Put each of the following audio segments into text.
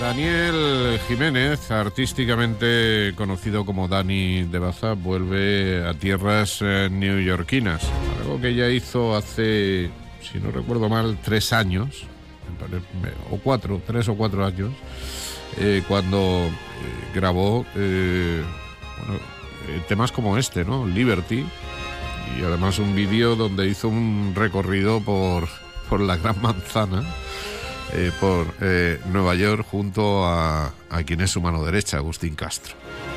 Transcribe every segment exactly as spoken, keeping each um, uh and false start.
Daniel Jiménez, artísticamente conocido como Dani de Baza, vuelve a tierras eh, neoyorquinas, algo que ya hizo hace, si no recuerdo mal, tres años, o cuatro, tres o cuatro años, eh, cuando eh, grabó eh, bueno, eh, temas como este, ¿no? Liberty, y además un vídeo donde hizo un recorrido por, por la Gran Manzana, Eh, por eh, Nueva York, junto a, a quien es su mano derecha, Agustín Castro.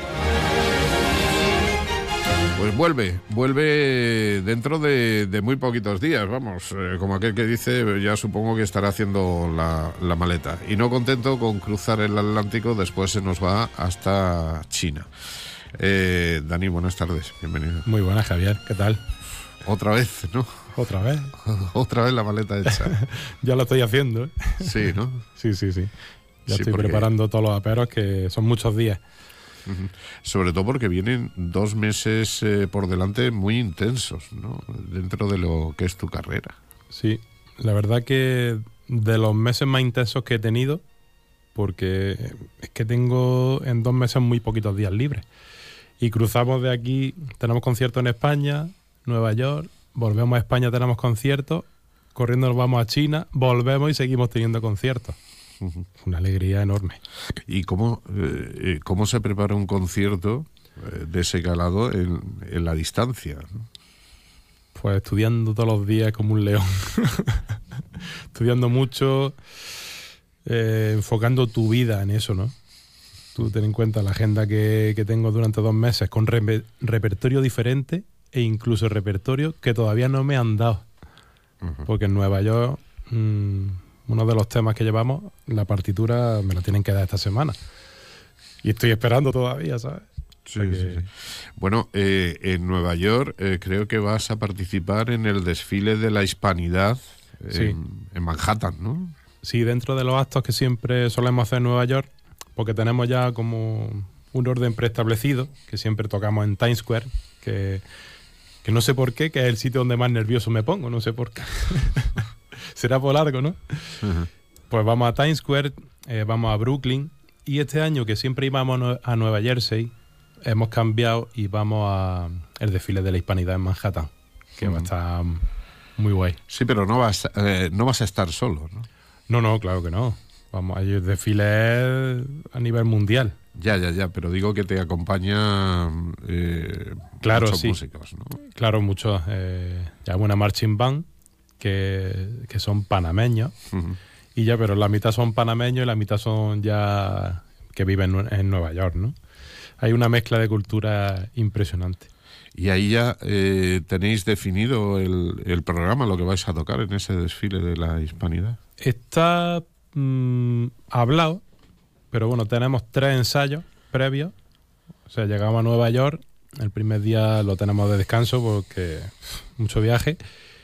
Pues vuelve, vuelve dentro de, de muy poquitos días, vamos, eh, como aquel que dice, ya supongo que estará haciendo la, la maleta. Y no contento con cruzar el Atlántico, después se nos va hasta China. Eh, Dani, buenas tardes, bienvenido. Muy buenas, Javier, ¿qué tal? Otra vez, ¿no? ¿Otra vez? Otra vez la maleta hecha. Ya lo estoy haciendo, ¿eh? Sí, ¿no? Sí, sí, sí. Ya sí, estoy porque... preparando todos los aperos, que son muchos días. Uh-huh. Sobre todo porque vienen dos meses eh, por delante muy intensos, ¿no? Dentro de lo que es tu carrera. Sí, la verdad que de los meses más intensos que he tenido, porque es que tengo en dos meses muy poquitos días libres. Y cruzamos de aquí, tenemos conciertos en España, Nueva York, volvemos a España, tenemos conciertos, corriendo nos vamos a China, volvemos y seguimos teniendo conciertos. Uh-huh. Una alegría enorme. ¿Y cómo, eh, cómo se prepara un concierto eh, de ese calado en, en la distancia, ¿no? Pues estudiando todos los días como un león. Estudiando mucho, eh, enfocando tu vida en eso, ¿no? Tú ten en cuenta la agenda que, que tengo durante dos meses con re- repertorio diferente e incluso repertorio que todavía no me han dado. Uh-huh. Porque en Nueva York, mmm, uno de los temas que llevamos, la partitura me la tienen que dar esta semana. Y estoy esperando todavía, ¿sabes? Sí, o sea que... sí, sí. Bueno, eh, en Nueva York eh, creo que vas a participar en el desfile de la hispanidad en, sí. en Manhattan, ¿no? Sí, dentro de los actos que siempre solemos hacer en Nueva York, porque tenemos ya como un orden preestablecido, que siempre tocamos en Times Square, que... que no sé por qué, que es el sitio donde más nervioso me pongo, no sé por qué. Será por largo, ¿no? Uh-huh. Pues vamos a Times Square, eh, vamos a Brooklyn, y este año, que siempre íbamos a Nueva Jersey, hemos cambiado y vamos a el desfile de la hispanidad en Manhattan, que uh-huh. va a estar muy guay. Sí, pero no vas, eh, no vas a estar solo, ¿no? No, no, claro que no. Vamos, hay desfiles a nivel mundial. Ya, ya, ya, pero digo que te acompaña eh, claro, muchos sí. músicos, ¿no? Claro, muchos. Eh, ya una marching band que, que son panameños, uh-huh. y ya, pero la mitad son panameños y la mitad son ya que viven en Nueva York, ¿no? Hay una mezcla de cultura impresionante. Y ahí ya eh, tenéis definido el, el programa, lo que vais a tocar en ese desfile de la hispanidad. Está mmm, hablado. Pero bueno, tenemos tres ensayos previos. O sea, llegamos a Nueva York, el primer día lo tenemos de descanso porque pff, mucho viaje.